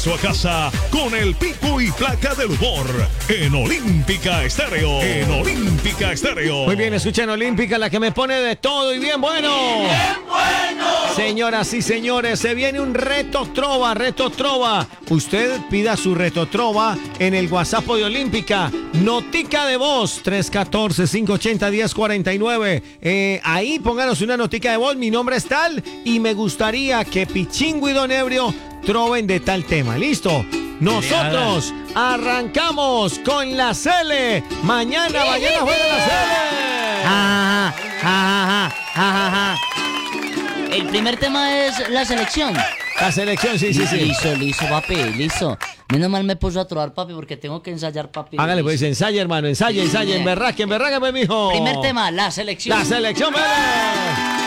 regreso a casa con el pico y placa del humor en Olímpica Estéreo. En Olímpica Estéreo. Muy bien, escuchen Olímpica, la que me pone de todo y bien bueno. ¡Bien bueno! Señoras y señores, se viene un reto trova, reto trova. Usted pida su reto trova en el WhatsApp de Olímpica. Notica de voz, 314-580-1049. Ahí pónganos una notica de voz, mi nombre es tal y me gustaría que Pichingo y Don Ebrio troven de tal tema. ¿Listo? Nosotros arrancamos con la Cele. Mañana juega la Cele. El primer tema es la selección. La selección, sí. Listo, papi, listo. Menos mal me puso a trobar, papi, porque tengo que ensayar, papi. Hágale, pues, ensaya, hermano, ensaya, emberraque, pues, mijo. Primer tema, la selección. La selección, vale.